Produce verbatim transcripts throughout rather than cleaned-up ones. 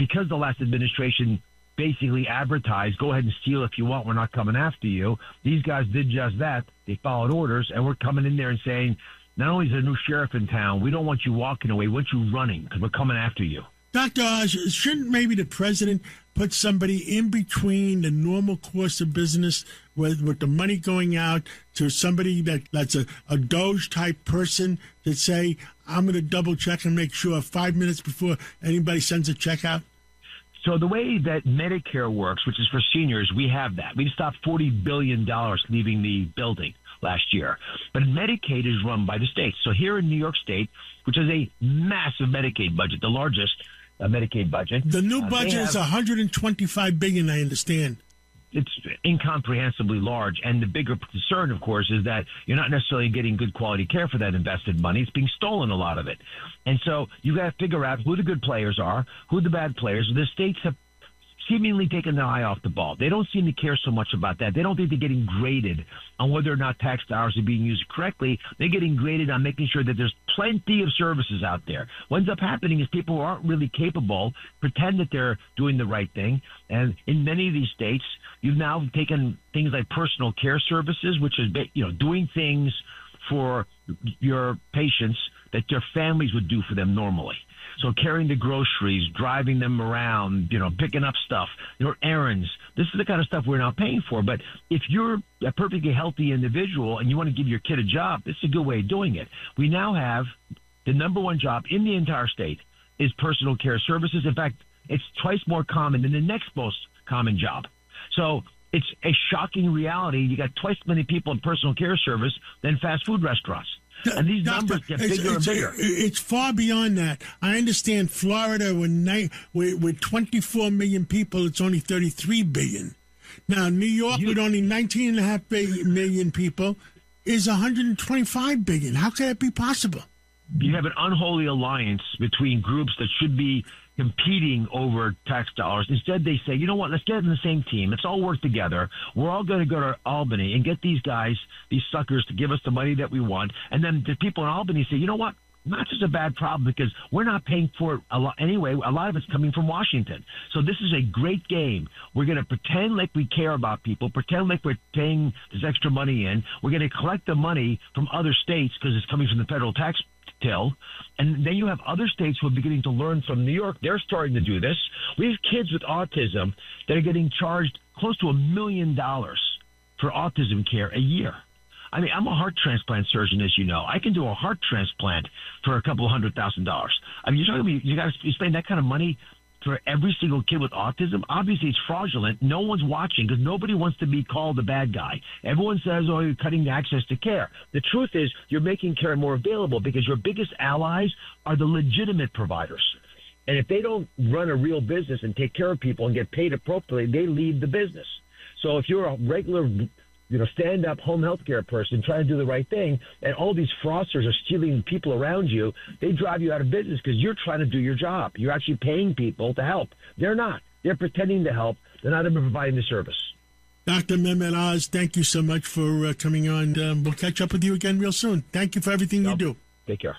because the last administration basically advertised, go ahead and steal if you want, we're not coming after you. These guys did just that. They followed orders, and we're coming in there and saying, not only is there a new sheriff in town, we don't want you walking away, we want you running because we're coming after you. Doctor Oz, shouldn't maybe the president put somebody in between the normal course of business with, with the money going out to somebody that, that's a, a Doge-type person to say, I'm going to double-check and make sure five minutes before anybody sends a check out? So the way that Medicare works, which is for seniors, we have that. We've stopped forty billion dollars leaving the building last year. But Medicaid is run by the states. So here in New York State, which has a massive Medicaid budget, the largest uh, Medicaid budget. The new budget uh, is one hundred twenty-five billion dollars, I understand. It's incomprehensibly large. And the bigger concern, of course, is that you're not necessarily getting good quality care for that invested money. It's being stolen, a lot of it. And so you got to figure out who the good players are, who the bad players. The states have seemingly taken their eye off the ball. They don't seem to care so much about that. They don't think they're getting graded on whether or not tax dollars are being used correctly. They're getting graded on making sure that there's plenty of services out there. What ends up happening is people who aren't really capable pretend that they're doing the right thing. And in many of these states, you've now taken things like personal care services, which is, you know, doing things for your patients that their families would do for them normally. So carrying the groceries, driving them around, you know, picking up stuff, you know, errands. This is the kind of stuff we're not paying for. But if you're a perfectly healthy individual and you want to give your kid a job, this is a good way of doing it. We now have the number one job in the entire state is personal care services. In fact, it's twice more common than the next most common job. So it's a shocking reality. You got twice as many people in personal care service than fast food restaurants. And these Doctor, numbers get it's, bigger it's, and bigger. It's far beyond that. I understand Florida, with, with, with twenty-four million people, it's only thirty-three billion. Now, New York, you, with only nineteen point five million people, is one hundred twenty-five billion. How can that be possible? You have an unholy alliance between groups that should be competing over tax dollars. Instead, they say, you know what, let's get in the same team. Let's all work together. We're all going to go to Albany and get these guys, these suckers, to give us the money that we want. And then the people in Albany say, you know what, not just a bad problem because we're not paying for it a lot anyway. A lot of it's coming from Washington. So this is a great game. We're going to pretend like we care about people, pretend like we're paying this extra money in. We're going to collect the money from other states because it's coming from the federal tax till. And then you have other states who are beginning to learn from New York. They're starting to do this. We have kids with autism that are getting charged close to a million dollars for autism care a year. I mean, I'm a heart transplant surgeon, as you know. I can do a heart transplant for a couple of hundred thousand dollars. I mean, you're talking about you got to spend that kind of money for every single kid with autism. Obviously, it's fraudulent. No one's watching because nobody wants to be called the bad guy. Everyone says, oh, you're cutting access to care. The truth is you're making care more available because your biggest allies are the legitimate providers. And if they don't run a real business and take care of people and get paid appropriately, they leave the business. So if you're a regular, you know, stand-up home health care person trying to do the right thing, and all these fraudsters are stealing people around you, they drive you out of business because you're trying to do your job. You're actually paying people to help. They're not. They're pretending to help. They're not even providing the service. Doctor Mehmet Oz, thank you so much for uh, coming on. Um, we'll catch up with you again real soon. Thank you for everything Nope. you do. Take care.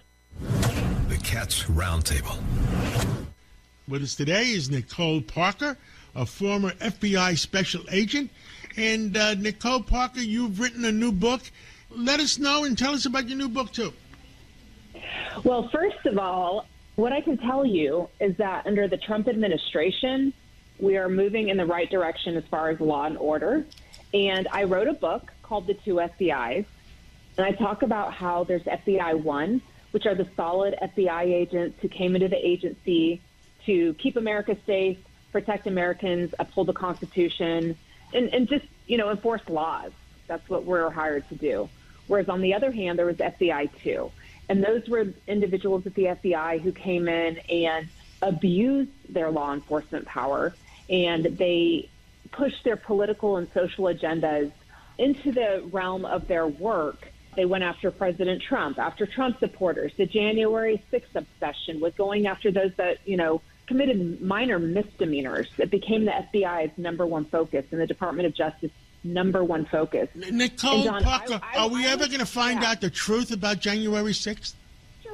The Cats Roundtable. With us today is Nicole Parker, a former F B I special agent. And uh, Nicole Parker, you've written a new book. Let us know and tell us about your new book, too. Well, first of all, what I can tell you is that under the Trump administration, we are moving in the right direction as far as law and order. And I wrote a book called The Two F B Is. And I talk about how there's F B I one, which are the solid F B I agents who came into the agency to keep America safe, protect Americans, uphold the Constitution, and, and just, you know, enforce laws. That's what we're hired to do. Whereas on the other hand, there was F B I two. And those were individuals at the F B I who came in and abused their law enforcement power, and they pushed their political and social agendas into the realm of their work. They went after President Trump, after Trump supporters. The January sixth obsession was going after those that, you know, committed minor misdemeanors. It became the F B I's number one focus and the Department of Justice number one focus. Nicole John, Parker, I, I, are we I ever was, going to find yeah. out the truth about January sixth? Sure.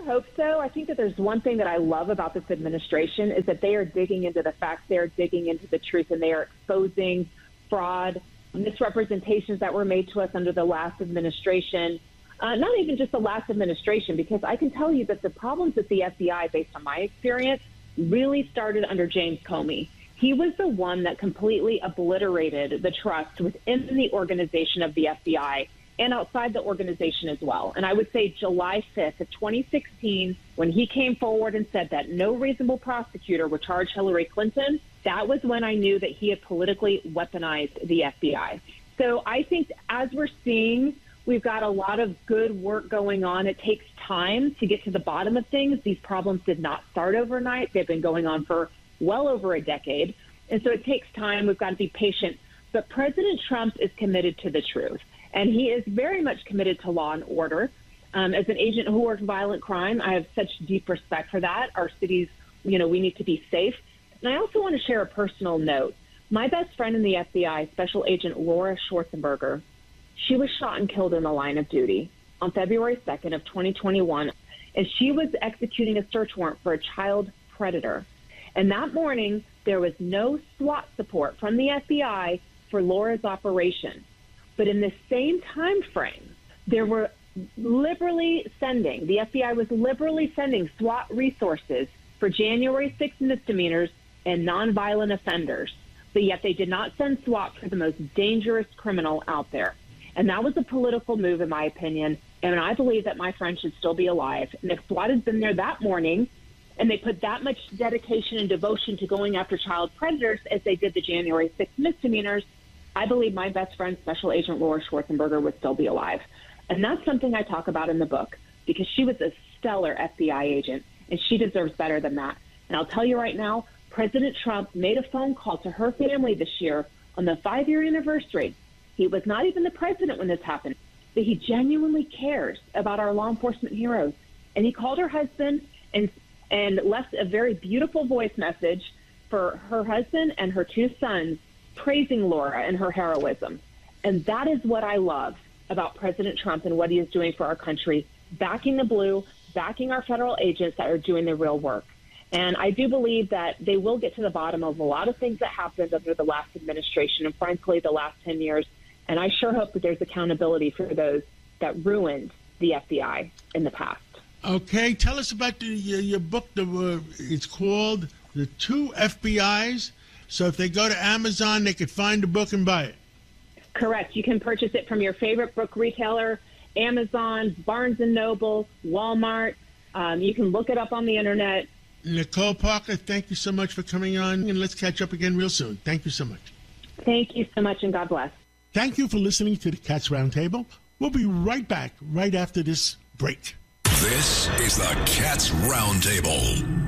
hope so. I think that there's one thing that I love about this administration is that they are digging into the facts, they are digging into the truth, and they are exposing fraud, misrepresentations that were made to us under the last administration. Uh, not even just the last administration, because I can tell you that the problems with the F B I, based on my experience, really started under James Comey. He was the one that completely obliterated the trust within the organization of the F B I and outside the organization as well. And I would say July fifth of twenty sixteen, when he came forward and said that no reasonable prosecutor would charge Hillary Clinton, that was when I knew that he had politically weaponized the F B I. So I think as we're seeing, we've got a lot of good work going on. It takes time to get to the bottom of things. These problems did not start overnight. They've been going on for well over a decade. And so it takes time. We've got to be patient. But President Trump is committed to the truth. And he is very much committed to law and order. Um, as an agent who worked violent crime, I have such deep respect for that. Our cities, you know, we need to be safe. And I also want to share a personal note. My best friend in the F B I, Special Agent Laura Schwarzenberger, she was shot and killed in the line of duty on February second of twenty twenty-one, and she was executing a search warrant for a child predator. And that morning, there was no SWAT support from the F B I for Laura's operation. But in the same time frame, there were liberally sending, the F B I was liberally sending SWAT resources for January sixth misdemeanors and nonviolent offenders. But yet they did not send SWAT for the most dangerous criminal out there. And that was a political move, in my opinion. And I believe that my friend should still be alive. And if SWAT had been there that morning and they put that much dedication and devotion to going after child predators as they did the January sixth misdemeanors, I believe my best friend, Special Agent Laura Schwarzenberger, would still be alive. And that's something I talk about in the book because she was a stellar F B I agent, and she deserves better than that. And I'll tell you right now, President Trump made a phone call to her family this year on the five-year anniversary. He was not even the president when this happened, but he genuinely cares about our law enforcement heroes. And he called her husband and and left a very beautiful voice message for her husband and her two sons, praising Laura and her heroism. And that is what I love about President Trump and what he is doing for our country, backing the blue, backing our federal agents that are doing the real work. And I do believe that they will get to the bottom of a lot of things that happened under the last administration and, frankly, the last ten years. And I sure hope that there's accountability for those that ruined the F B I in the past. Okay, tell us about the, your, your book. The, uh, it's called The Two F B Is. So if they go to Amazon, they could find the book and buy it. Correct. You can purchase it from your favorite book retailer, Amazon, Barnes and Noble, Walmart. Um, you can look it up on the internet. Nicole Parker, thank you so much for coming on, and let's catch up again real soon. Thank you so much. Thank you so much, and God bless. Thank you for listening to the Cats Roundtable. We'll be right back right after this break. This is the Cats Roundtable.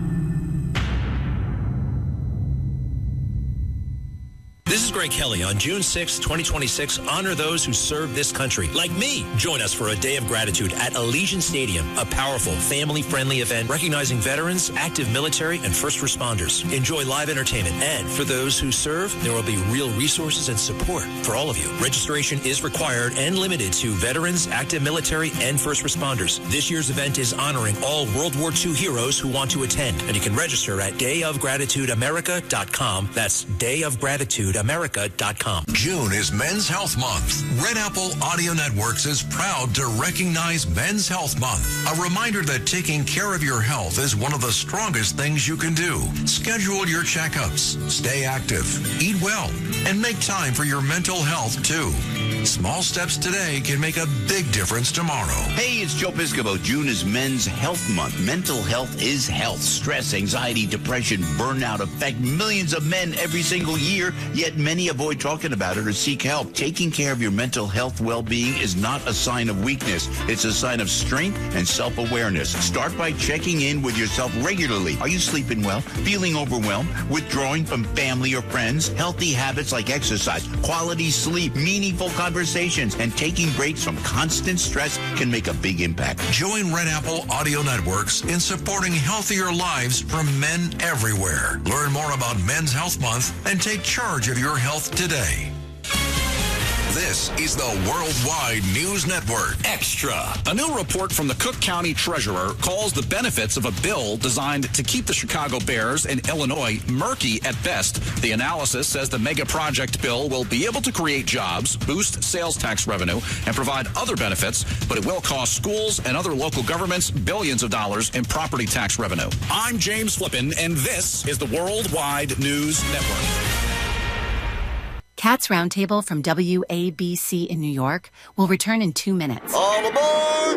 This is Greg Kelly. On June sixth, twenty twenty-six, honor those who serve this country, like me. Join us for a day of gratitude at Allegiant Stadium, a powerful, family-friendly event recognizing veterans, active military, and first responders. Enjoy live entertainment, and for those who serve, there will be real resources and support for all of you. Registration is required and limited to veterans, active military, and first responders. This year's event is honoring all World War Two heroes who want to attend, and you can register at day of gratitude america dot com. That's day of gratitude america dot com. June is Men's Health Month. Red Apple Audio Networks is proud to recognize Men's Health Month. A reminder that taking care of your health is one of the strongest things you can do. Schedule your checkups, stay active, eat well, and make time for your mental health too. Small steps today can make a big difference tomorrow. Hey, it's Joe Piscopo. June is Men's Health Month. Mental health is health. Stress, anxiety, depression, burnout affect millions of men every single year, yet many avoid talking about it or seek help. Taking care of your mental health well-being is not a sign of weakness. It's a sign of strength and self-awareness. Start by checking in with yourself regularly. Are you sleeping well? Feeling overwhelmed? Withdrawing from family or friends? Healthy habits like exercise, quality sleep, meaningful conversations, and taking breaks from constant stress can make a big impact. Join Red Apple Audio Networks in supporting healthier lives from men everywhere. Learn more about Men's Health Month and take charge of your health today. This is the Worldwide News Network. Extra. A new report from the Cook County Treasurer calls the benefits of a bill designed to keep the Chicago Bears in Illinois murky at best. The analysis says the mega project bill will be able to create jobs, boost sales tax revenue, and provide other benefits, but it will cost schools and other local governments billions of dollars in property tax revenue. I'm James Flippin, and this is the Worldwide News Network. Cats Roundtable from W A B C in New York will return in two minutes. All aboard!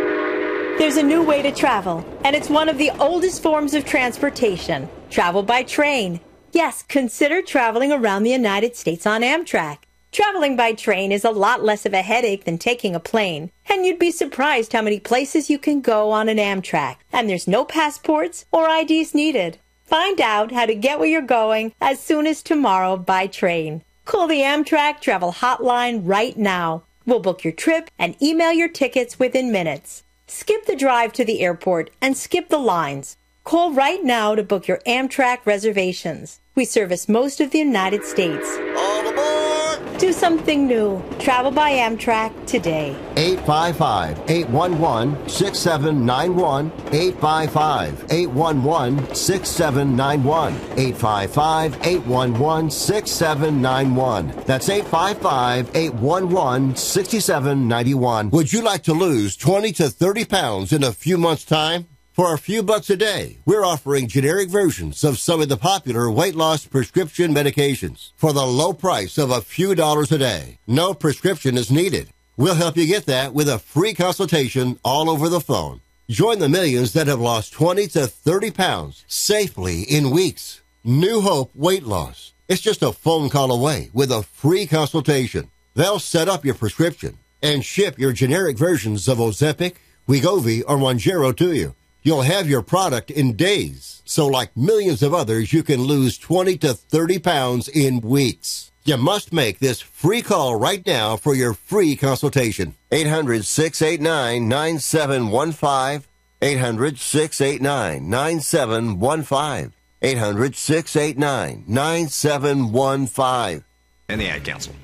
There's a new way to travel, and it's one of the oldest forms of transportation. Travel by train. Yes, consider traveling around the United States on Amtrak. Traveling by train is a lot less of a headache than taking a plane, and you'd be surprised how many places you can go on an Amtrak, and there's no passports or I Ds needed. Find out how to get where you're going as soon as tomorrow by train. Call the Amtrak Travel Hotline right now. We'll book your trip and email your tickets within minutes. Skip the drive to the airport and skip the lines. Call right now to book your Amtrak reservations. We service most of the United States. All aboard! Do something new. Travel by Amtrak today. eight five five, eight one one, six seven nine one. eight five five, eight one one, six seven nine one. eight five five, eight one one, six seven nine one. That's eight five five, eight one one, six seven nine one. Would you like to lose twenty to thirty pounds in a few months' time? For a few bucks a day, we're offering generic versions of some of the popular weight loss prescription medications for the low price of a few dollars a day. No prescription is needed. We'll help you get that with a free consultation all over the phone. Join the millions that have lost twenty to thirty pounds safely in weeks. New Hope Weight Loss. It's just a phone call away with a free consultation. They'll set up your prescription and ship your generic versions of Ozempic, Wegovy, or Mounjaro to you. You'll have your product in days. So like millions of others, you can lose twenty to thirty pounds in weeks. You must make this free call right now for your free consultation. eight hundred, six eight nine, nine seven one five. eight hundred, six eight nine, nine seven one five. eight hundred, six eight nine, nine seven one five. And the Ad Council.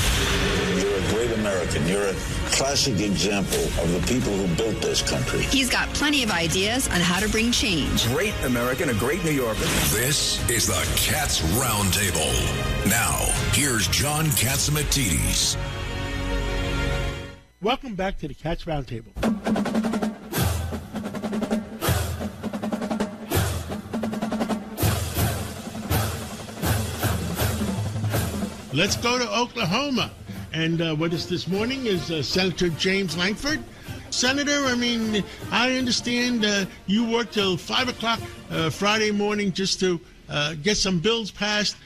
You're a great American. You're a classic example of the people who built this country. He's got plenty of ideas on how to bring change. Great American, a great New Yorker. This is the Cats Roundtable. Now, here's John Catsimatidis. Welcome back to the Cats Roundtable. Let's go to Oklahoma. And uh, what is this morning is uh, Senator James Lankford. Senator, I mean, I understand uh, you worked till five o'clock uh, Friday morning just to uh, get some bills passed.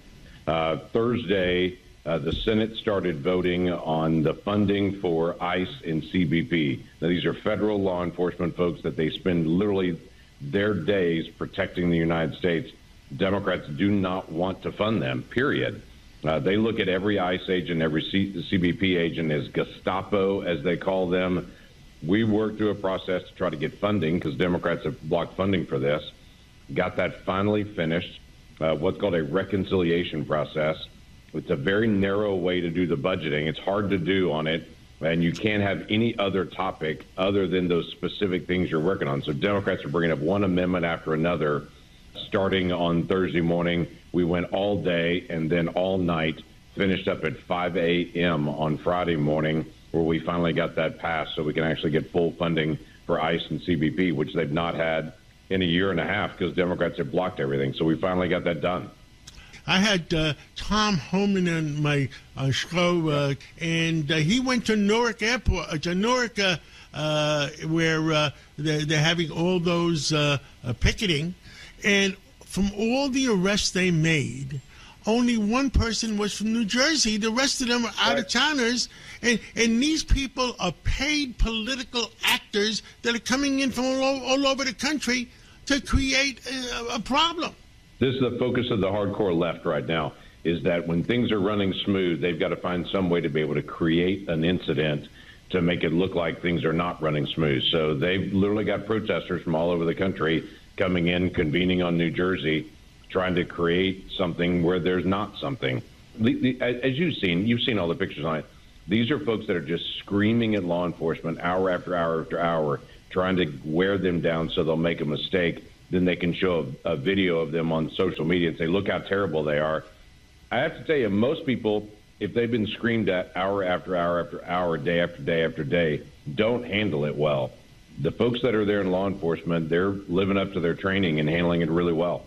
Uh, Thursday, uh, the Senate started voting on the funding for ICE and C B P. Now, these are federal law enforcement folks that they spend literally their days protecting the United States. Democrats do not want to fund them, period. Uh, they look at every ICE agent, every C- CBP agent as Gestapo, as they call them. We worked through a process to try to get funding because Democrats have blocked funding for this. Got that finally finished, uh, what's called a reconciliation process. It's a very narrow way to do the budgeting. It's hard to do on it, and you can't have any other topic other than those specific things you're working on. So Democrats are bringing up one amendment after another. Starting on Thursday morning, we went all day and then all night, finished up at five a.m. on Friday morning, where we finally got that passed so we can actually get full funding for ICE and C B P, which they've not had in a year and a half because Democrats have blocked everything. So we finally got that done. I had uh, Tom Homan on my uh, show, uh, and uh, he went to Newark Airport, uh, to Newark, uh, uh, where uh, they're, they're having all those uh, uh, picketing. And from all the arrests they made, only one person was from New Jersey. The rest of them are out-of-towners. And, and these people are paid political actors that are coming in from all, all over the country to create a, a problem. This is the focus of the hardcore left right now, is that when things are running smooth, they've got to find some way to be able to create an incident to make it look like things are not running smooth. So they've literally got protesters from all over the country coming in, convening on New Jersey, trying to create something where there's not something. the, the, as you've seen, you've seen all the pictures on it. These are folks that are just screaming at law enforcement hour after hour after hour, trying to wear them down so they'll make a mistake. Then they can show a, a video of them on social media and say, look how terrible they are. I have to tell you, most people, if they've been screamed at hour after hour after hour, day after day after day, don't handle it well. The folks that are there in law enforcement, they're living up to their training and handling it really well.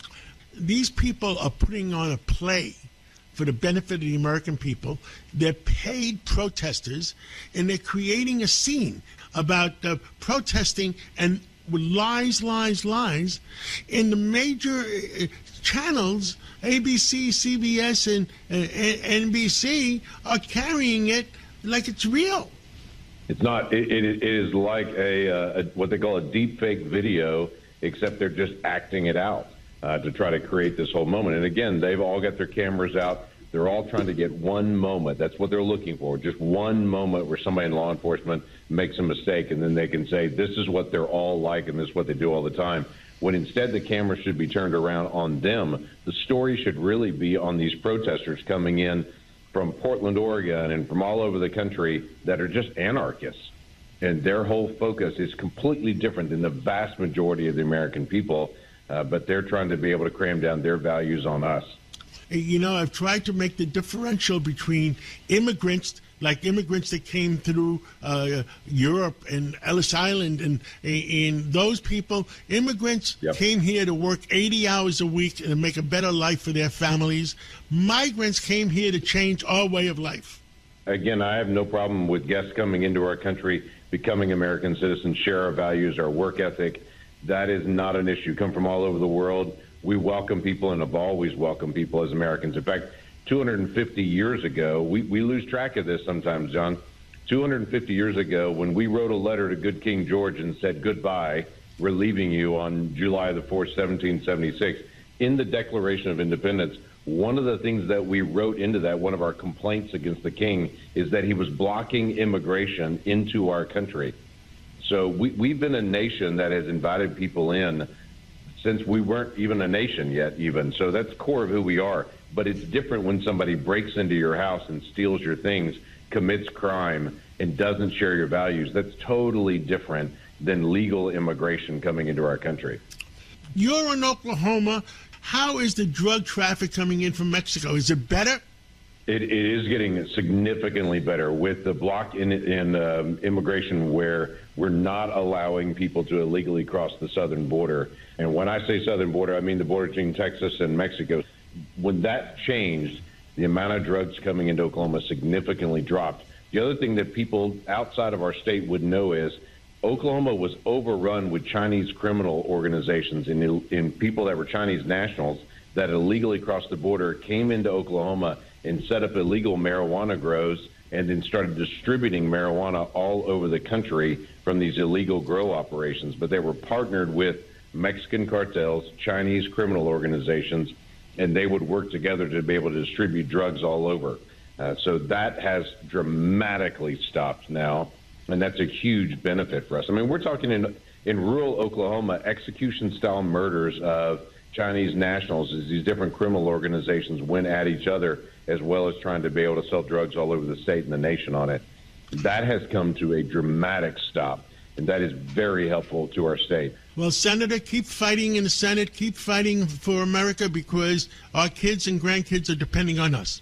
These people are putting on a play for the benefit of the American people. They're paid protesters, and they're creating a scene about uh, protesting and with lies, lies, lies. In the major uh, channels, A B C, C B S, and uh, N B C are carrying it like it's real. It's not. It, it, it is like a, uh, a what they call a deep fake video, except they're just acting it out uh, to try to create this whole moment. And again, they've all got their cameras out. They're all trying to get one moment. That's what they're looking for, just one moment where somebody in law enforcement makes a mistake, and then they can say, this is what they're all like, and this is what they do all the time. When instead the camera should be turned around on them. The story should really be on these protesters coming in from Portland, Oregon, and from all over the country that are just anarchists. And their whole focus is completely different than the vast majority of the American people, uh, but they're trying to be able to cram down their values on us. You know, I've tried to make the differential between immigrants, like immigrants that came through uh, Europe and Ellis Island, and, and those people, immigrants yep. came here to work eighty hours a week and make a better life for their families. Migrants came here to change our way of life. Again, I have no problem with guests coming into our country, becoming American citizens, share our values, our work ethic. That is not an issue. Come from all over the world. We welcome people and have always welcomed people as Americans. In fact, two hundred fifty years ago, we, we lose track of this sometimes, John. two hundred fifty years ago, when we wrote a letter to good King George and said, goodbye, we're leaving you on July the fourth, seventeen seventy-six, in the Declaration of Independence, one of the things that we wrote into that, one of our complaints against the king, is that he was blocking immigration into our country. So we, we've been a nation that has invited people in since we weren't even a nation yet, even. So that's core of who we are. But it's different when somebody breaks into your house and steals your things, commits crime, and doesn't share your values. That's totally different than legal immigration coming into our country. You're in Oklahoma. How is the drug traffic coming in from Mexico? Is it better? It, it is getting significantly better with the block in, in um, immigration, where we're not allowing people to illegally cross the southern border. And when I say southern border, I mean the border between Texas and Mexico. When that changed, the amount of drugs coming into Oklahoma significantly dropped. The other thing that people outside of our state would know is Oklahoma was overrun with Chinese criminal organizations and, and people that were Chinese nationals that illegally crossed the border, came into Oklahoma and set up illegal marijuana grows, and then started distributing marijuana all over the country from these illegal grow operations. But they were partnered with Mexican cartels, Chinese criminal organizations, and they would work together to be able to distribute drugs all over. Uh, so that has dramatically stopped now, and that's a huge benefit for us. I mean, we're talking in, in rural Oklahoma, execution-style murders of Chinese nationals as these different criminal organizations went at each other, as well as trying to be able to sell drugs all over the state and the nation on it. That has come to a dramatic stop, and that is very helpful to our state. Well, Senator, keep fighting in the Senate. Keep fighting for America, because our kids and grandkids are depending on us.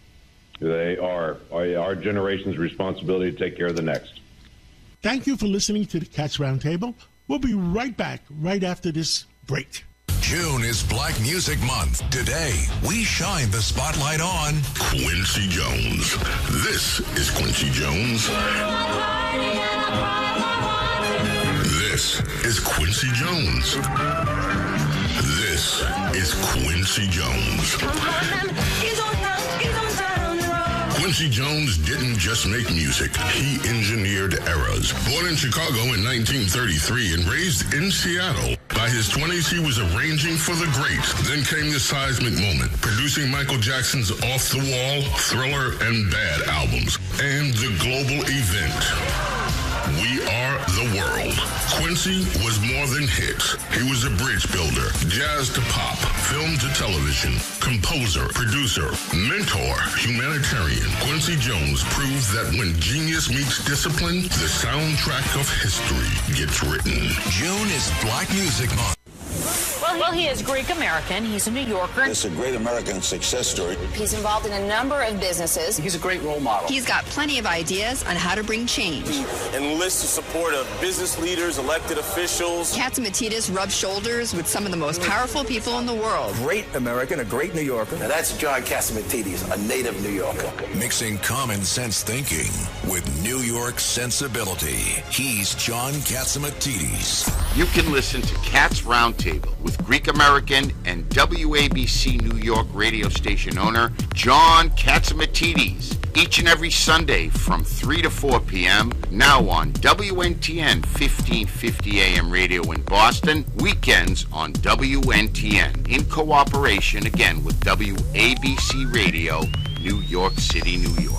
They are. Our, our generation's responsibility to take care of the next. Thank you for listening to the Cats Roundtable. We'll be right back right after this break. June is Black Music Month. Today, we shine the spotlight on Quincy Jones. This is Quincy Jones. This is Quincy Jones. This is Quincy Jones. Quincy Jones didn't just make music, he engineered eras. Born in Chicago in nineteen thirty-three and raised in Seattle, by his twenties he was arranging for the greats. Then came the seismic moment, producing Michael Jackson's Off the Wall, Thriller, and Bad albums, and the global event. We Are the world. Quincy was more than hits. He was a bridge builder, jazz to pop, film to television, composer, producer, mentor, humanitarian. Quincy Jones proves that when genius meets discipline, the soundtrack of history gets written. June is Black Music Month. Well, he is Greek American. He's a New Yorker. It's a great American success story. He's involved in a number of businesses. He's a great role model. He's got plenty of ideas on how to bring change. He enlists the support of business leaders, elected officials. Catsimatidis rubs shoulders with some of the most powerful people in the world. Great American, a great New Yorker. Now that's John Catsimatidis, a native New Yorker. Mixing common sense thinking with New York sensibility. He's John Catsimatidis. You can listen to Cats Roundtable with Greek American and W A B C New York radio station owner John Catsimatidis each and every Sunday from three to four p.m. now on W N T N fifteen fifty A M radio in Boston, weekends on W N T N in cooperation again with W A B C Radio, New York City, New York.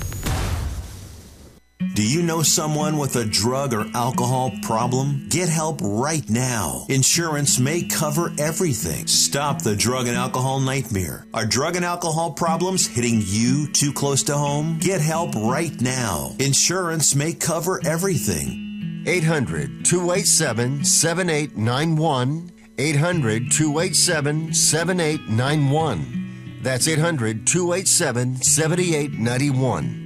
Do you know someone with a drug or alcohol problem? Get help right now. Insurance may cover everything. Stop the drug and alcohol nightmare. Are drug and alcohol problems hitting you too close to home? Get help right now. Insurance may cover everything. eight hundred, two eight seven, seven eight nine one. eight hundred, two eight seven, seven eight nine one. That's eight hundred, two eight seven, seven eight nine one.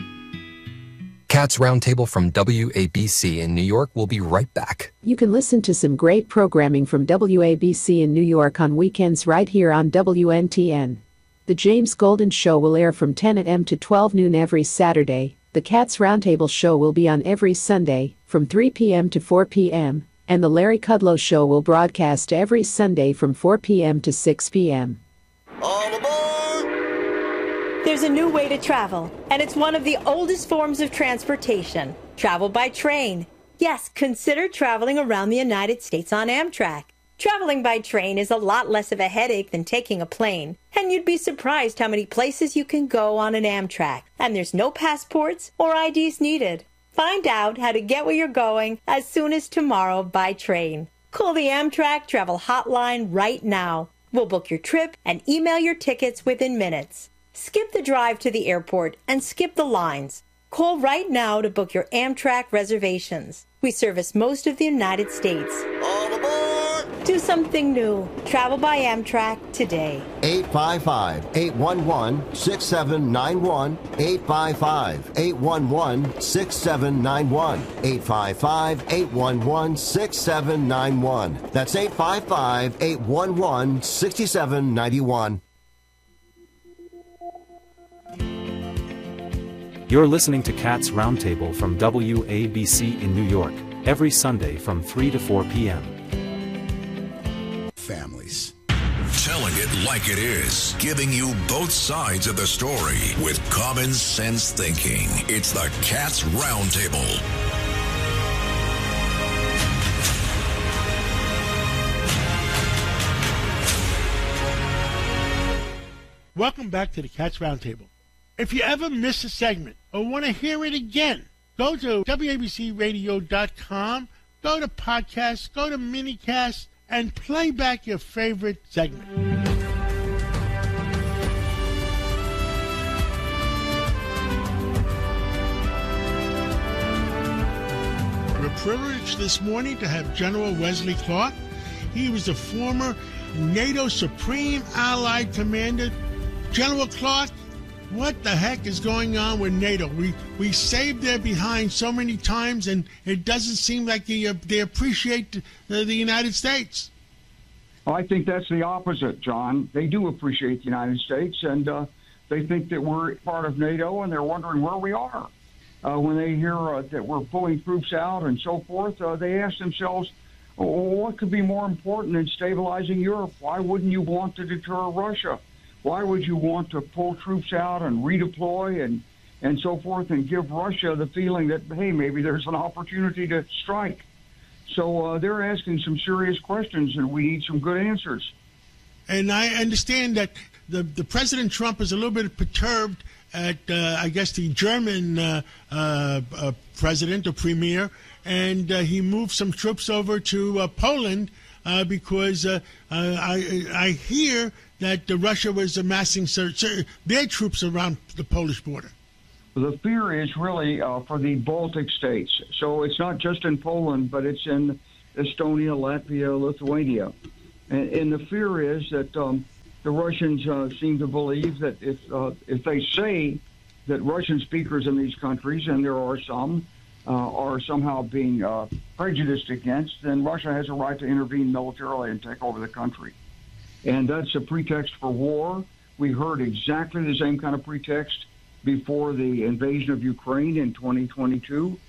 Cats Roundtable from W A B C in New York will be right back. You can listen to some great programming from W A B C in New York on weekends right here on W N T N. The James Golden Show will air from ten a.m. to twelve noon every Saturday. The Cats Roundtable Show will be on every Sunday from three p.m. to four p.m. And the Larry Kudlow Show will broadcast every Sunday from four p.m. to six p.m. All aboard! There's a new way to travel, and it's one of the oldest forms of transportation. Travel by train. Yes, consider traveling around the United States on Amtrak. Traveling by train is a lot less of a headache than taking a plane, and you'd be surprised how many places you can go on an Amtrak, and there's no passports or I Ds needed. Find out how to get where you're going as soon as tomorrow by train. Call the Amtrak Travel Hotline right now. We'll book your trip and email your tickets within minutes. Skip the drive to the airport and skip the lines. Call right now to book your Amtrak reservations. We service most of the United States. All aboard! Do something new. Travel by Amtrak today. eight five five, eight one one, six seven nine one. eight five five, eight one one, six seven nine one. eight five five, eight one one, six seven nine one. That's eight five five, eight one one, six seven nine one. You're listening to Cats Roundtable from W A B C in New York, every Sunday from three to four p.m. Families. Telling it like it is, giving you both sides of the story with common sense thinking. It's the Cats Roundtable. Welcome back to the Cats Roundtable. If you ever miss a segment or want to hear it again, go to W A B C radio dot com, go to podcasts, go to minicast, and play back your favorite segment. We're privileged this morning to have General Wesley Clark. He was a former NATO Supreme Allied Commander. General Clark, what the heck is going on with NATO? We we saved their behind so many times, and it doesn't seem like they, they appreciate the, the United States. Well, I think that's the opposite, John. They do appreciate the United States, and uh, they think that we're part of NATO, and they're wondering where we are. Uh, when they hear uh, that we're pulling troops out and so forth, uh, they ask themselves, oh, what could be more important than stabilizing Europe? Why wouldn't you want to deter Russia? Why would you want to pull troops out and redeploy and, and so forth and give Russia the feeling that, hey, maybe there's an opportunity to strike? So uh, they're asking some serious questions, and we need some good answers. And I understand that the, the President Trump is a little bit perturbed at, uh, I guess, the German uh, uh, uh, president or premier, and uh, he moved some troops over to uh, Poland uh, because uh, uh, I, I hear that uh, Russia was amassing so, so their troops around the Polish border. The fear is really uh, for the Baltic states. So it's not just in Poland, but it's in Estonia, Latvia, Lithuania. And, and the fear is that um, the Russians uh, seem to believe that if uh, if they say that Russian speakers in these countries, and there are some, uh, are somehow being uh, prejudiced against, then Russia has a right to intervene militarily and take over the country. And that's a pretext for war. We heard exactly the same kind of pretext before the invasion of Ukraine in twenty twenty-two.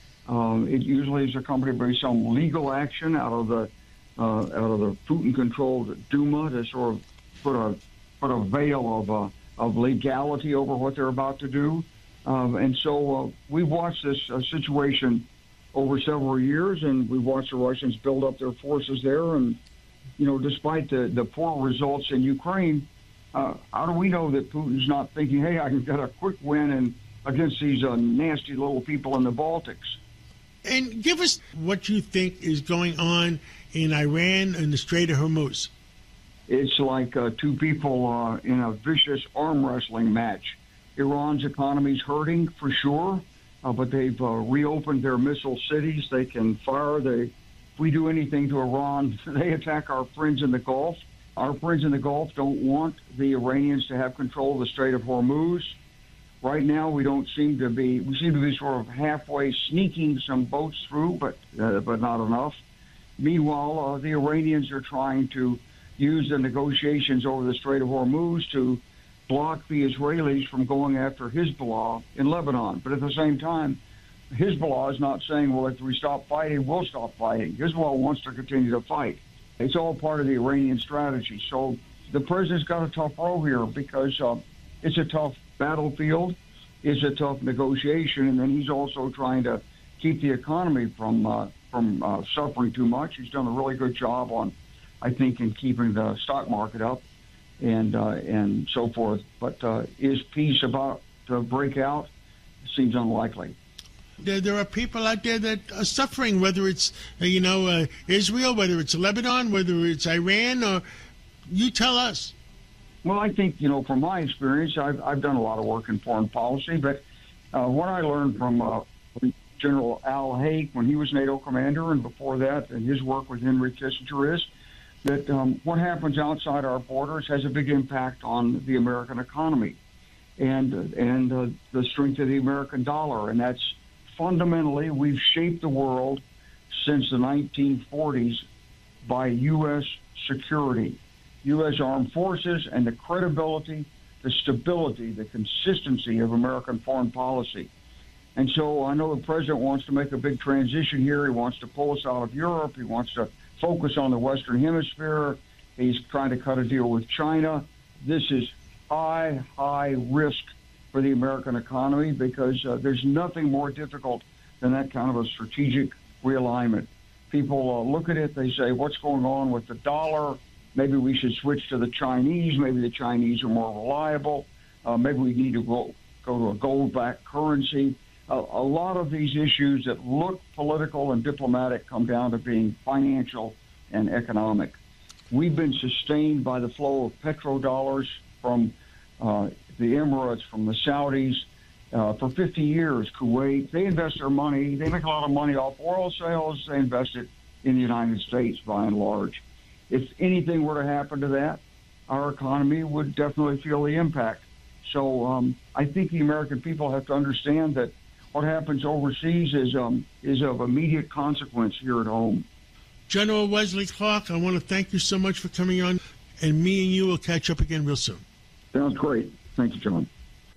Um, it usually is accompanied by some legal action out of the uh, out of the Putin-controlled Duma to sort of put a put a veil of uh, of legality over what they're about to do. Um, and so uh, we've watched this uh, situation over several years, and we've watched the Russians build up their forces there. And, you know, despite the, the poor results in Ukraine, uh, how do we know that Putin's not thinking, hey, I can get a quick win and against these uh, nasty little people in the Baltics? And give us what you think is going on in Iran and the Strait of Hormuz. It's like uh, two people uh, in a vicious arm wrestling match. Iran's economy's hurting for sure, uh, but they've uh, reopened their missile cities. They can fire. They, if we do anything to Iran, they attack our friends in the Gulf. Our friends in the Gulf don't want the Iranians to have control of the Strait of Hormuz. Right now, we don't seem to be. We seem to be sort of halfway sneaking some boats through, but uh, but not enough. Meanwhile, uh, the Iranians are trying to use the negotiations over the Strait of Hormuz to block the Israelis from going after Hezbollah in Lebanon. But at the same time, Hezbollah is not saying, well, if we stop fighting, we'll stop fighting. Hezbollah wants to continue to fight. It's all part of the Iranian strategy. So the president's got a tough row here because uh, it's a tough battlefield, it's a tough negotiation, and then he's also trying to keep the economy from uh, from uh, suffering too much. He's done a really good job on, I think, in keeping the stock market up and uh, and so forth. But uh, is peace about to break out? Seems unlikely. There, there are people out there that are suffering, whether it's, uh, you know, uh, Israel, whether it's Lebanon, whether it's Iran, or you tell us. Well, I think, you know, from my experience, I've, I've done a lot of work in foreign policy, but uh, what I learned from uh, General Al Haig when he was NATO commander, and before that, and his work with Henry Kissinger, is that um, what happens outside our borders has a big impact on the American economy and and uh, the strength of the American dollar. And that's fundamentally, we've shaped the world since the nineteen forties by U S security, U S armed forces, and the credibility, the stability, the consistency of American foreign policy. And so I know the president wants to make a big transition here. He wants to pull us out of Europe. He wants to focus on the Western Hemisphere. He's trying to cut a deal with China. This is high, high risk for the American economy because uh, there's nothing more difficult than that kind of a strategic realignment. People uh, look at it, they say, what's going on with the dollar? Maybe we should switch to the Chinese. Maybe the Chinese are more reliable. Uh, maybe we need to go, go to a gold-backed currency. A, a lot of these issues that look political and diplomatic come down to being financial and economic. We've been sustained by the flow of petrodollars from uh, the Emirates, from the Saudis, uh, for fifty years. Kuwait, they invest their money. They make a lot of money off oil sales. They invest it in the United States by and large. If anything were to happen to that, our economy would definitely feel the impact. So um, I think the American people have to understand that what happens overseas is um, is of immediate consequence here at home. General Wesley Clark, I want to thank you so much for coming on, and me and you will catch up again real soon. Sounds great. Thank you, John.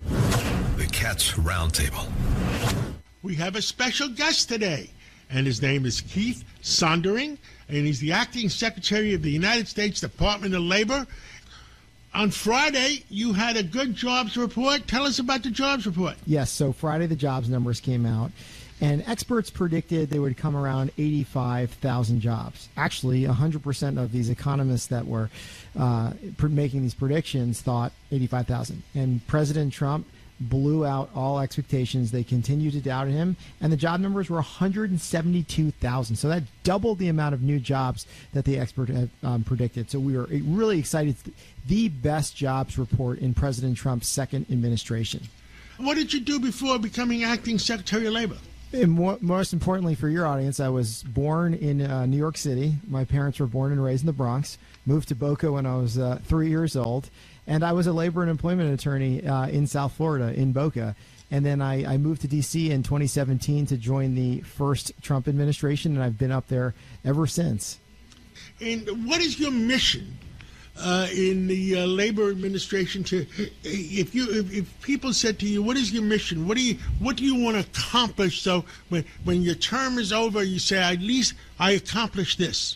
The Cats Roundtable. We have a special guest today, and his name is Keith Sondering, and he's the Acting Secretary of the United States Department of Labor. On Friday, you had a good jobs report. Tell us about the jobs report. Yes, so Friday the jobs numbers came out, and experts predicted they would come around eighty-five thousand jobs. Actually, one hundred percent of these economists that were uh, making these predictions thought eighty-five thousand. And President Trump blew out all expectations. They continued to doubt him, and the job numbers were one hundred seventy-two thousand. So that doubled the amount of new jobs that the expert had um, predicted. So we were really excited. The best jobs report in President Trump's second administration. What did you do before becoming acting Secretary of Labor? And more, most importantly for your audience, I was born in uh, New York City. My parents were born and raised in the Bronx, moved to Boca when I was uh, three years old, and I was a labor and employment attorney uh, in South Florida, in Boca. And then I, I moved to D C in twenty seventeen to join the first Trump administration, and I've been up there ever since. And what is your mission uh, in the uh, labor administration? To if you if, if people said to you, "What is your mission? What do you what do you want to accomplish?" So when when your term is over, you say, "At least I accomplished this."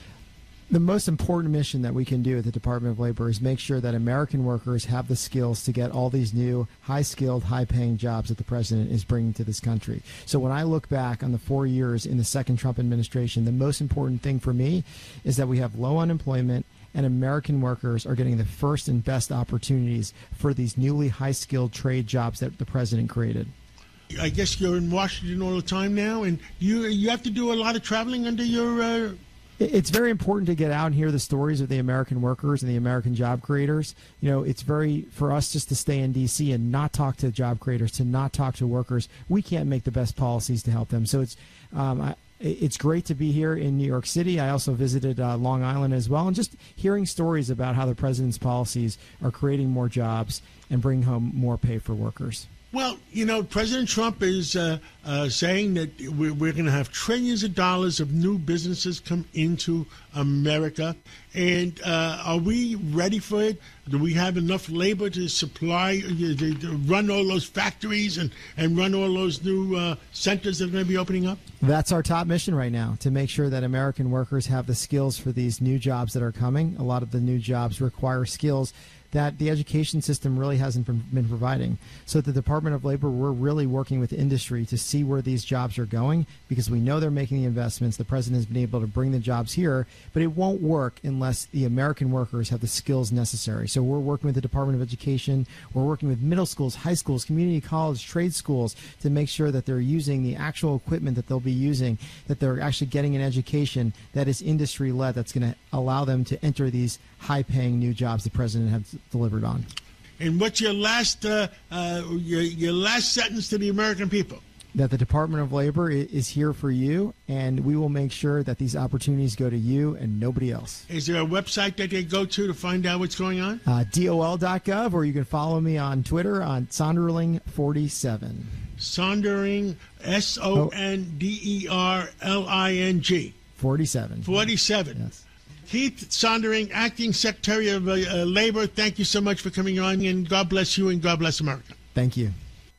The most important mission that we can do at the Department of Labor is make sure that American workers have the skills to get all these new high-skilled, high-paying jobs that the president is bringing to this country. So when I look back on the four years in the second Trump administration, the most important thing for me is that we have low unemployment and American workers are getting the first and best opportunities for these newly high-skilled trade jobs that the president created. I guess you're in Washington all the time now, and you you have to do a lot of traveling under your... Uh It's very important to get out and hear the stories of the American workers and the American job creators. You know, it's very, for us just to stay in D C and not talk to job creators, to not talk to workers, we can't make the best policies to help them. So it's um, I, it's great to be here in New York City. I also visited uh, Long Island as well, and just hearing stories about how the president's policies are creating more jobs and bringing home more pay for workers. Well, you know, President Trump is uh, uh, saying that we're, we're going to have trillions of dollars of new businesses come into America. And uh, are we ready for it? Do we have enough labor to supply, to, to run all those factories and, and run all those new uh, centers that are going to be opening up? That's our top mission right now, to make sure that American workers have the skills for these new jobs that are coming. A lot of the new jobs require skills that the education system really hasn't been providing. So at the Department of Labor, we're really working with industry to see where these jobs are going, because we know they're making the investments. The president has been able to bring the jobs here, but it won't work unless the American workers have the skills necessary. So we're working with the Department of Education. We're working with middle schools, high schools, community college, trade schools to make sure that they're using the actual equipment that they'll be using, that they're actually getting an education that is industry-led, that's going to allow them to enter these high-paying new jobs the president has delivered on. And what's your last uh, uh, your, your last sentence to the American people? That the Department of Labor is here for you, and we will make sure that these opportunities go to you and nobody else. Is there a website that they go to to find out what's going on? Uh, D O L dot gov, or you can follow me on Twitter on Sonderling forty-seven. Sondering, S O N D E R L I N G. forty-seven. forty-seven. Yes. Keith Sondering, Acting Secretary of uh, uh, Labor, thank you so much for coming on, and God bless you and God bless America. Thank you.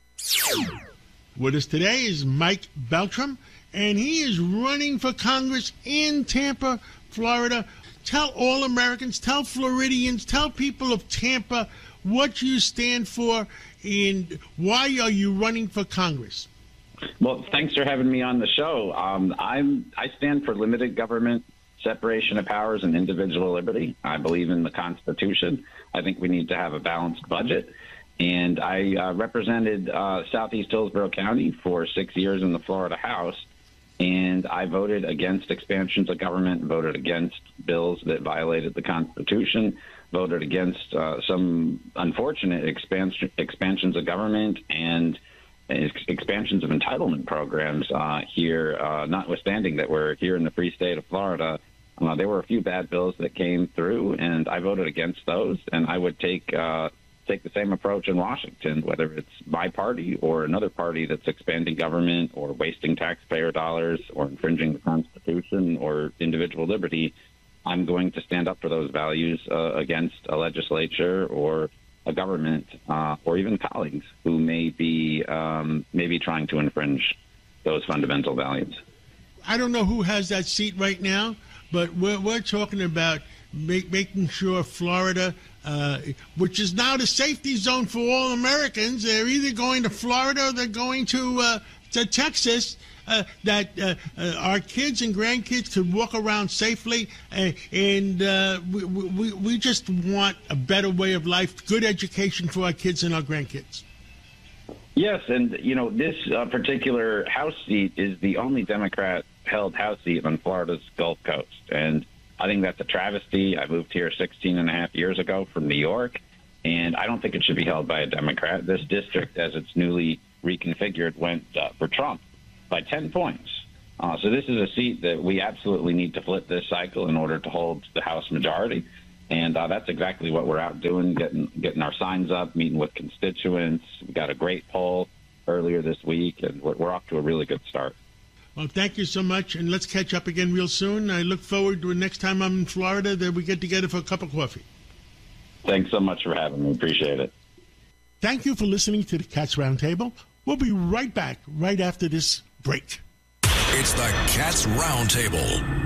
With us today is Mike Beltram, and he is running for Congress in Tampa, Florida. Tell all Americans, tell Floridians, tell people of Tampa what you stand for and why are you running for Congress? Well, thanks for having me on the show. Um, I'm I stand for limited government, separation of powers, and individual liberty. I believe in the Constitution. I think we need to have a balanced budget. And I uh, represented uh, Southeast Hillsborough County for six years in the Florida House, and I voted against expansions of government, voted against bills that violated the Constitution, voted against uh, some unfortunate expansion, expansions of government and ex- expansions of entitlement programs uh, here, uh, notwithstanding that we're here in the free state of Florida. Uh, there were a few bad bills that came through, and I voted against those, and I would take uh, take the same approach in Washington, whether it's my party or another party that's expanding government or wasting taxpayer dollars or infringing the Constitution or individual liberty. I'm going to stand up for those values uh, against a legislature or a government uh, or even colleagues who may be um, maybe trying to infringe those fundamental values. I don't know who has that seat right now, but we're, we're talking about make, making sure Florida, uh, which is now the safety zone for all Americans, they're either going to Florida or they're going to, uh, to Texas, uh, that uh, uh, our kids and grandkids could walk around safely. Uh, and uh, we, we, we just want a better way of life, good education for our kids and our grandkids. Yes, and, you know, this uh, particular House seat is the only Democrat-held House seat on Florida's Gulf Coast. And I think that's a travesty. I moved here sixteen and a half years ago from New York, and I don't think it should be held by a Democrat. This district, as it's newly reconfigured, went uh, for Trump by ten points. Uh, so this is a seat that we absolutely need to flip this cycle in order to hold the House majority. And uh, that's exactly what we're out doing, getting getting our signs up, meeting with constituents. We got a great poll earlier this week, and we're, we're off to a really good start. Well, thank you so much, and let's catch up again real soon. I look forward to the next time I'm in Florida that we get together for a cup of coffee. Thanks so much for having me. Appreciate it. Thank you for listening to the Cats Roundtable. We'll be right back right after this break. It's the Cats Roundtable.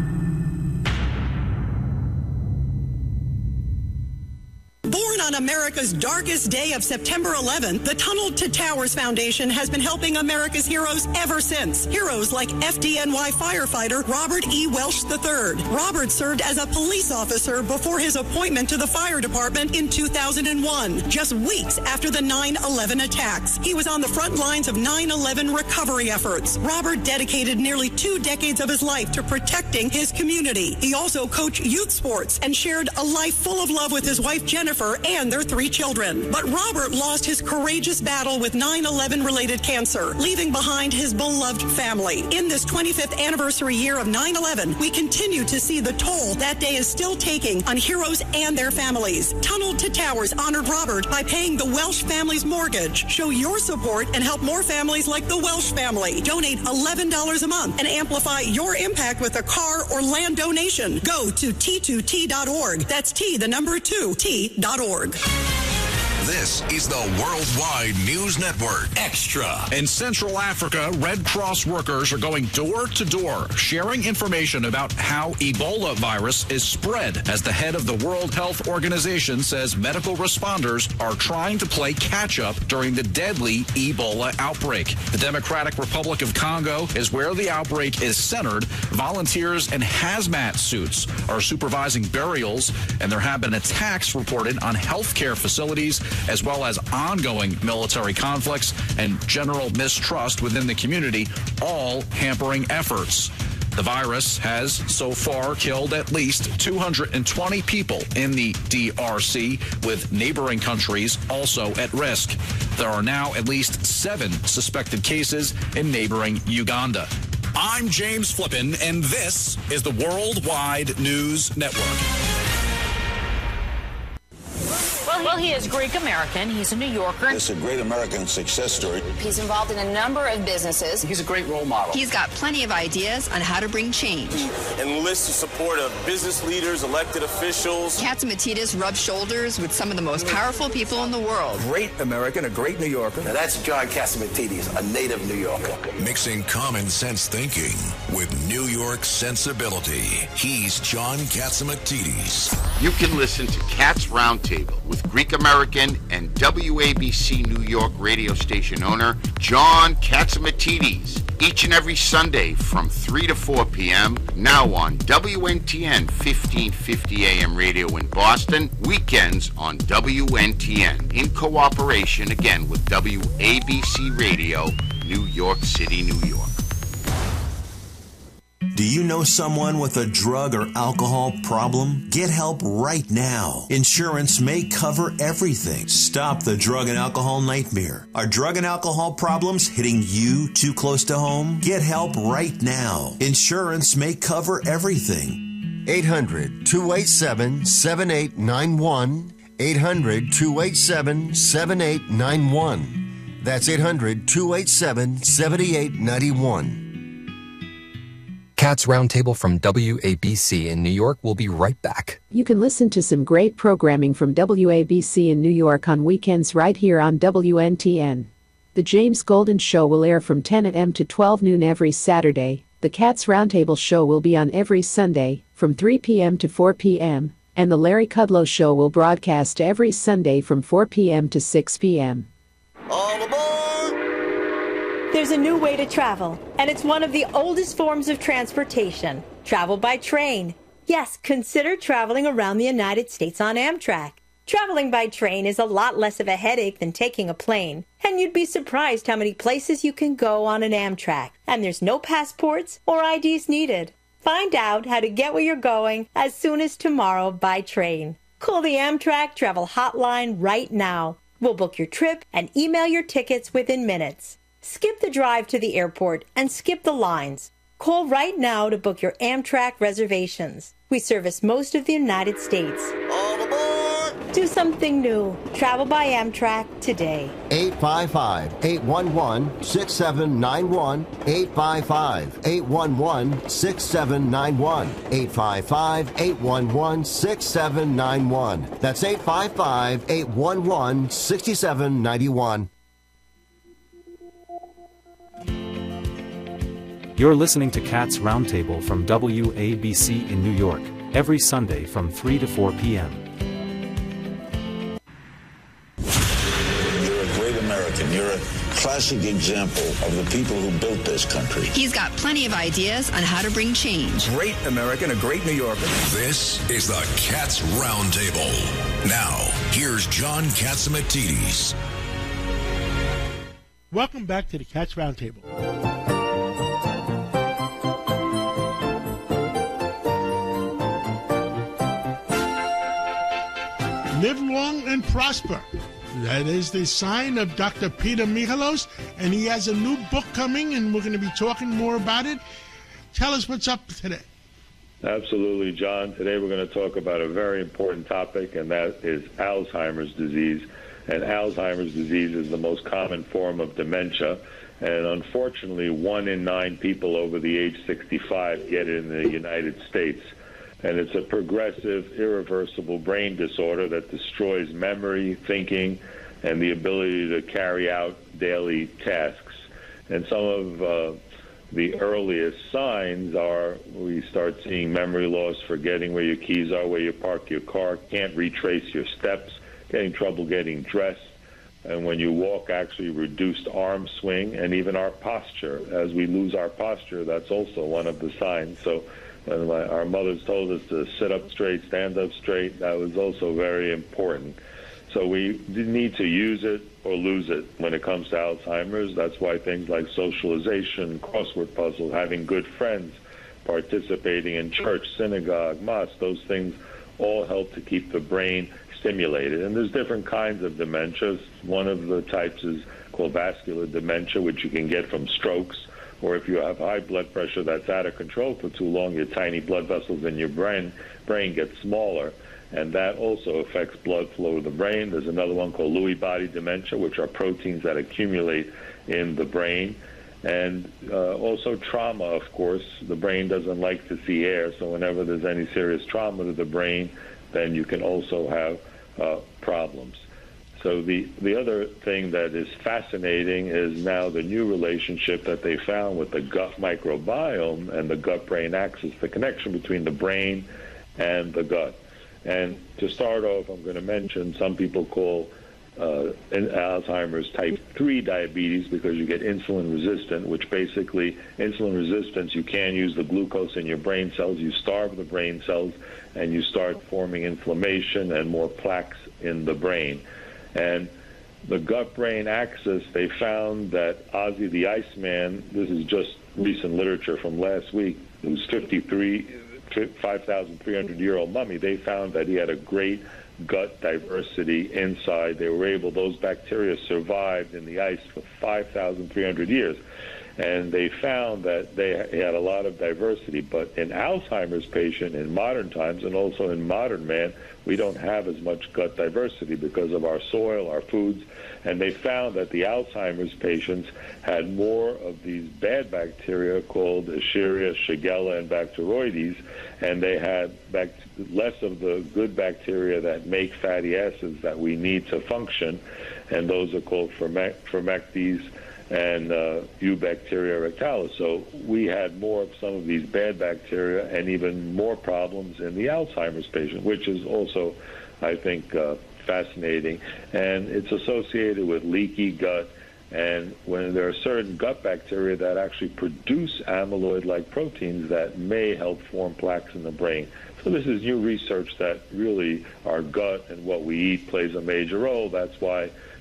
Born on America's darkest day of September eleventh, the Tunnel to Towers Foundation has been helping America's heroes ever since. Heroes like F D N Y firefighter Robert E. Welsh the third. Robert served as a police officer before his appointment to the fire department in two thousand one, just weeks after the nine eleven attacks. He was on the front lines of nine eleven recovery efforts. Robert dedicated nearly two decades of his life to protecting his community. He also coached youth sports and shared a life full of love with his wife Jennifer and their three children. But Robert lost his courageous battle with nine eleven related cancer, leaving behind his beloved family. In this twenty-fifth anniversary year of nine eleven, we continue to see the toll that day is still taking on heroes and their families. Tunnel to Towers honored Robert by paying the Welsh family's mortgage. Show your support and help more families like the Welsh family. Donate eleven dollars a month and amplify your impact with a car or land donation. Go to T two T dot org. That's T, the number two, T dot org. This is the Worldwide News Network. Extra. In Central Africa, Red Cross workers are going door to door, sharing information about how Ebola virus is spread, as the head of the World Health Organization says medical responders are trying to play catch-up during the deadly Ebola outbreak. The Democratic Republic of Congo is where the outbreak is centered. Volunteers in hazmat suits are supervising burials, and there have been attacks reported on healthcare facilities, as well as ongoing military conflicts and general mistrust within the community, all hampering efforts. The virus has so far killed at least two hundred twenty people in the D R C, with neighboring countries also at risk. There are now at least seven suspected cases in neighboring Uganda. I'm James Flippin, and this is the Worldwide News Network. Well, he is Greek-American. He's a New Yorker. It's a great American success story. He's involved in a number of businesses. He's a great role model. He's got plenty of ideas on how to bring change. Enlists the support of business leaders, elected officials. Katsamatidis rubs shoulders with some of the most powerful people in the world. Great American, a great New Yorker. Now that's John Katsamatidis, a native New Yorker. Mixing common sense thinking with New York sensibility. He's John Katsamatidis. You can listen to Cats Roundtable with Greek American and W A B C New York radio station owner John Katsamatidis each and every Sunday from three to four p.m. now on W N T N fifteen fifty A M radio in Boston, weekends on W N T N in cooperation again with W A B C Radio, New York City, New York. Do you know someone with a drug or alcohol problem? Get help right now. Insurance may cover everything. Stop the drug and alcohol nightmare. Are drug and alcohol problems hitting you too close to home? Get help right now. Insurance may cover everything. eight hundred, two eight seven, seven eight nine one. eight hundred, two eight seven, seven eight nine one. That's eight hundred, two eight seven, seven eight nine one. Cats Roundtable from W A B C in New York will be right back. You can listen to some great programming from W A B C in New York on weekends right here on W N T N. The James Golden Show will air from ten a.m. to twelve noon every Saturday. The Cats Roundtable Show will be on every Sunday from three p.m. to four p.m. And the Larry Kudlow Show will broadcast every Sunday from four p.m. to six p.m. All aboard! There's a new way to travel, and it's one of the oldest forms of transportation. Travel by train. Yes, consider traveling around the United States on Amtrak. Traveling by train is a lot less of a headache than taking a plane. Head And you'd be surprised how many places you can go on an Amtrak. And there's no passports or I Ds needed. Find out how to get where you're going as soon as tomorrow by train. Call the Amtrak Travel Hotline right now. We'll book your trip and email your tickets within minutes. Skip the drive to the airport and skip the lines. Call right now to book your Amtrak reservations. We service most of the United States. All aboard! Do something new. Travel by Amtrak today. eight five five, eight one one, six seven nine one. eight five five, eight one one, six seven nine one. eight five five, eight one one, six seven nine one. That's eight five five, eight one one, six seven nine one. You're listening to Cats Roundtable from W A B C in New York, every Sunday from three to four p.m. You're a great American. You're a classic example of the people who built this country. He's got plenty of ideas on how to bring change. Great American, a great New Yorker. This is the Cats Roundtable. Now, here's John Catsimatidis. Welcome back to the Cats Roundtable. Live long and prosper. That is the sign of Doctor Peter Michalos, and he has a new book coming, and we're going to be talking more about it. Tell us what's up today. Absolutely, John. Today we're going to talk about a very important topic, and that is Alzheimer's disease. And Alzheimer's disease is the most common form of dementia, and unfortunately, one in nine people over the age sixty-five get it in the United States. And it's a progressive, irreversible brain disorder that destroys memory, thinking, and the ability to carry out daily tasks. And some of uh, the earliest signs are we start seeing memory loss, forgetting where your keys are, where you park your car, can't retrace your steps, getting trouble getting dressed, and when you walk, actually reduced arm swing, and even our posture. As we lose our posture, that's also one of the signs. So when my, our mothers told us to sit up straight, stand up straight, that was also very important. So we need to use it or lose it when it comes to Alzheimer's. That's why things like socialization, crossword puzzle, having good friends, participating in church, synagogue, mosque, those things all help to keep the brain stimulated. And there's different kinds of dementias. One of the types is called vascular dementia, which you can get from strokes, or if you have high blood pressure that's out of control for too long, your tiny blood vessels in your brain brain get smaller, and that also affects blood flow to the brain. There's another one called Lewy body dementia, which are proteins that accumulate in the brain. And uh, also trauma, of course. The brain doesn't like to see air, so whenever there's any serious trauma to the brain, then you can also have uh, problems. So the, the other thing that is fascinating is now the new relationship that they found with the gut microbiome and the gut-brain axis, the connection between the brain and the gut. And to start off, I'm going to mention some people call uh, Alzheimer's type three diabetes because you get insulin resistant, which basically insulin resistance, you can't use the glucose in your brain cells, you starve the brain cells, and you start forming inflammation and more plaques in the brain. And the gut-brain axis, they found that Ozzy the Iceman, this is just recent literature from last week, who's fifty-three, five thousand three hundred year old mummy, they found that he had a great gut diversity inside. They were able, those bacteria survived in the ice for five thousand three hundred years. And they found that they had a lot of diversity. But in Alzheimer's patient in modern times, and also in modern man, we don't have as much gut diversity because of our soil, our foods. And they found that the Alzheimer's patients had more of these bad bacteria called Escherichia, Shigella, and Bacteroides, and they had bact- less of the good bacteria that make fatty acids that we need to function, and those are called Firmicutes and uh, Eubacteria rectalis. So we had more of some of these bad bacteria and even more problems in the Alzheimer's patient, which is also, I think, uh, fascinating. And it's associated with leaky gut. And when there are certain gut bacteria that actually produce amyloid-like proteins that may help form plaques in the brain. So this is new research that really our gut and what we eat plays a major role. That's why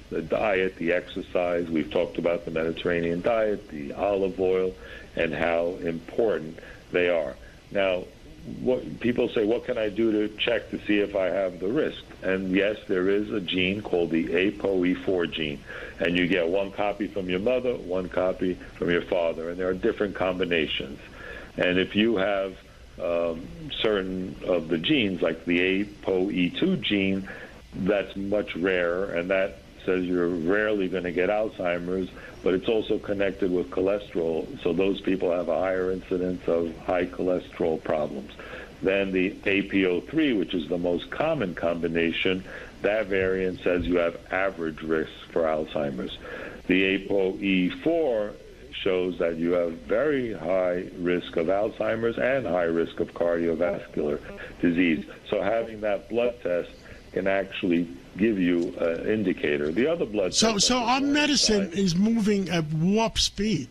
the diet, the exercise. We've talked about the Mediterranean diet, the olive oil, and how important they are. Now, what people say, what can I do to check to see if I have the risk? And yes, there is a gene called the A P O E four gene, and you get one copy from your mother, one copy from your father, and there are different combinations. And if you have um, certain of the genes, like the A P O E two gene, that's much rarer, and that says you're rarely going to get Alzheimer's, but it's also connected with cholesterol, so those people have a higher incidence of high cholesterol problems. Then the A P O three, which is the most common combination, that variant says you have average risk for Alzheimer's. The A P O E four shows that you have very high risk of Alzheimer's and high risk of cardiovascular disease. So having that blood test can actually give you an indicator. The other blood So, test so our medicine is moving at warp speed.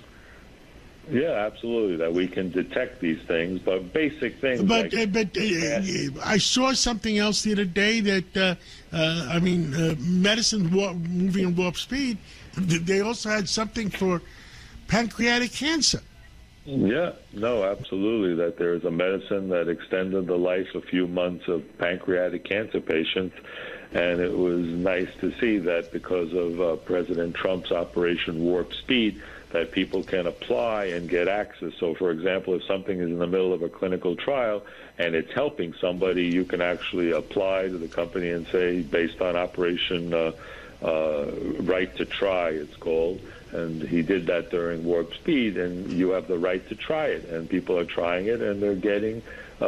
Yeah, absolutely, that we can detect these things, but basic things But, like... uh, but uh, I saw something else the other day that, uh, uh, I mean, uh, medicine warp, moving at warp speed, they also had something for pancreatic cancer. Yeah, no, absolutely, that there's a medicine that extended the life a few months of pancreatic cancer patients, and it was nice to see that because of uh, President Trump's Operation Warp Speed, that people can apply and get access. So, for example, if something is in the middle of a clinical trial and it's helping somebody, you can actually apply to the company and say, based on Operation uh, uh, Right to Try, it's called, and he did that during Warp Speed, and you have the right to try it, and people are trying it, and they're getting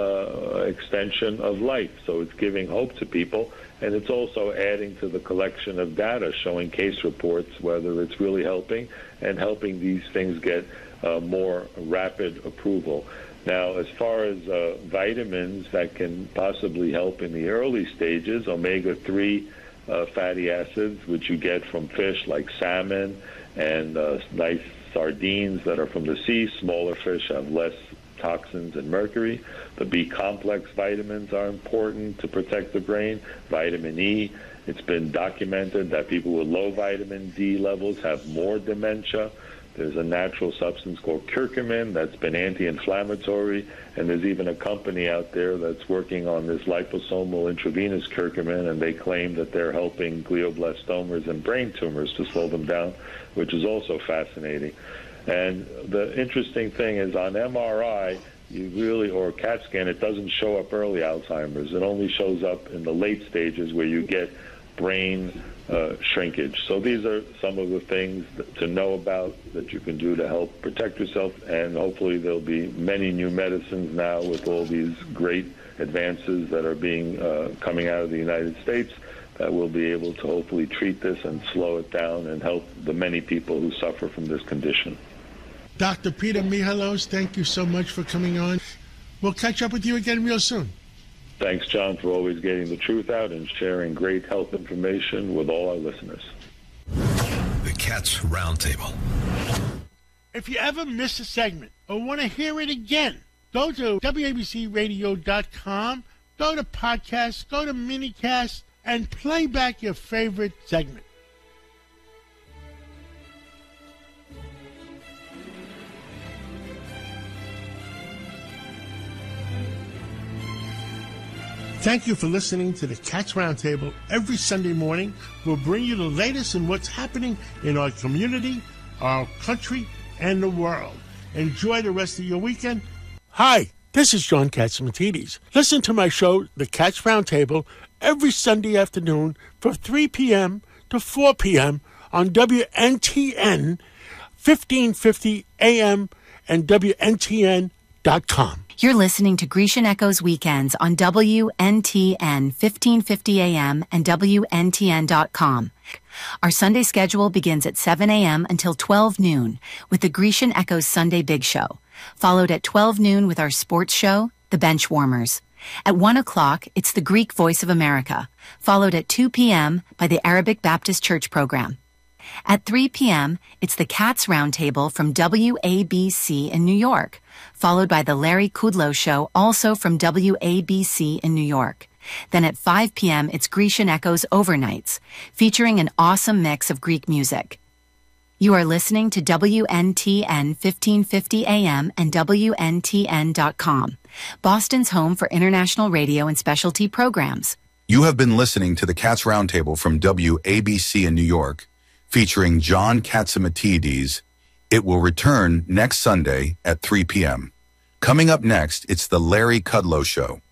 uh, extension of life. So it's giving hope to people, and it's also adding to the collection of data showing case reports, whether it's really helping, and helping these things get uh, more rapid approval. Now, as far as uh, vitamins that can possibly help in the early stages, omega three uh, fatty acids, which you get from fish like salmon, and uh, nice sardines that are from the sea. Smaller fish have less toxins and mercury. The B-complex vitamins are important to protect the brain. Vitamin E, it's been documented that people with low vitamin D levels have more dementia. There's a natural substance called curcumin that's been anti-inflammatory, and there's even a company out there that's working on this liposomal intravenous curcumin, and they claim that they're helping glioblastomas and brain tumors to slow them down, which is also fascinating. And the interesting thing is on M R I, you really, or CAT scan, it doesn't show up early Alzheimer's. It only shows up in the late stages where you get brain uh, shrinkage. So these are some of the things to know about that you can do to help protect yourself, and hopefully there'll be many new medicines now with all these great advances that are being uh, coming out of the United States that will be able to hopefully treat this and slow it down and help the many people who suffer from this condition. Doctor Peter Michalos, thank you so much for coming on. We'll catch up with you again real soon. Thanks, John, for always getting the truth out and sharing great health information with all our listeners. The Cats Roundtable. If you ever miss a segment or want to hear it again, go to W A B C radio dot com, go to podcasts, go to minicast, and play back your favorite segment. Thank you for listening to the Cats Roundtable. Every Sunday morning, we'll bring you the latest in what's happening in our community, our country, and the world. Enjoy the rest of your weekend. Hi, this is John Catsimatidis. Listen to my show, The Cats Roundtable, every Sunday afternoon from three p.m. to four p.m. on W N T N, fifteen fifty A M, and W N T N dot com. You're listening to Grecian Echoes Weekends on W N T N, fifteen fifty A M and W N T N dot com. Our Sunday schedule begins at seven a.m. until twelve noon with the Grecian Echoes Sunday Big Show, followed at twelve noon with our sports show, The Bench Warmers. At one o'clock, it's the Greek Voice of America, followed at two p.m. by the Arabic Baptist Church program. At three p.m., it's the Cats Roundtable from W A B C in New York, followed by the Larry Kudlow Show, also from W A B C in New York. Then at five p.m., it's Grecian Echoes Overnights, featuring an awesome mix of Greek music. You are listening to W N T N fifteen fifty A M and W N T N dot com, Boston's home for international radio and specialty programs. You have been listening to the Cats Roundtable from W A B C in New York, featuring John Catsimatidis. It will return next Sunday at three p.m. Coming up next, it's the Larry Kudlow Show.